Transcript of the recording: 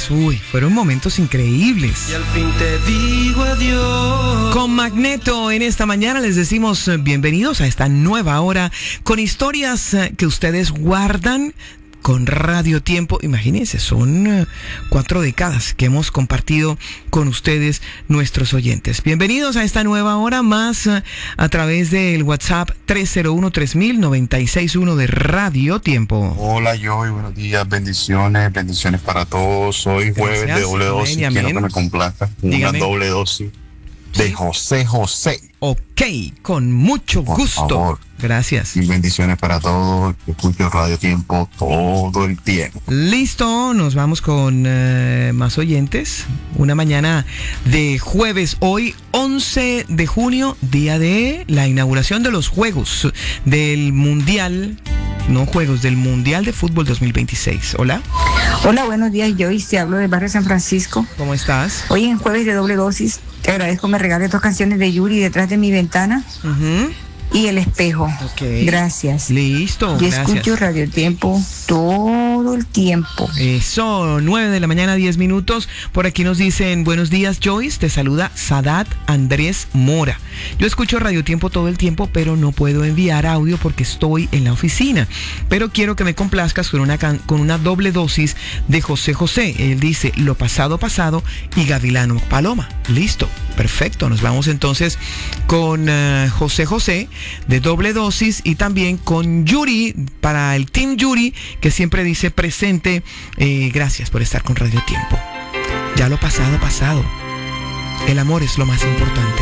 Gracias. Uy, fueron momentos increíbles. Y al fin te digo adiós. Con Magneto en esta mañana les decimos bienvenidos a esta nueva hora con historias que ustedes guardan con Radio Tiempo. Imagínense, son 4 décadas que hemos compartido con ustedes, nuestros oyentes. Bienvenidos a esta nueva hora más a través del WhatsApp 301-3000-961 de Radio Tiempo. Hola, Joey, buenos días, bendiciones para todos. Hoy jueves de doble dosis, quiero que me complazca una doble dosis de José José. Ok, con mucho gusto. Por favor. Gracias. Y bendiciones para todos. Escucho Radio Tiempo todo el tiempo. Listo, nos vamos con más oyentes. Una mañana de jueves, hoy 11 de junio, día de la inauguración de los Juegos del Mundial. No Juegos, del Mundial de Fútbol 2026. Hola. Hola, buenos días, Joyce. Te hablo del barrio San Francisco. ¿Cómo estás? Hoy en jueves de doble dosis, te agradezco me regales 2 canciones de Yuri, Detrás de mi ventana y El espejo. Okay. Gracias. Listo. Yo gracias. escucho Radio Tiempo todo el tiempo. Eso, 9 de la mañana, 10 minutos. Por aquí nos dicen, buenos días, Joyce. Te saluda Sadat Andrés Mora. Yo escucho Radio Tiempo todo el tiempo, pero no puedo enviar audio porque estoy en la oficina. Pero quiero que me complazcas con una doble dosis de José José. Él dice, Lo pasado, pasado y Gavilano Paloma. Listo, perfecto. Nos vamos entonces con José José de doble dosis y también con Yuri, para el Team Yuri, que siempre dice presente. Gracias por estar con Radio Tiempo. Ya lo pasado, pasado. El amor es lo más importante.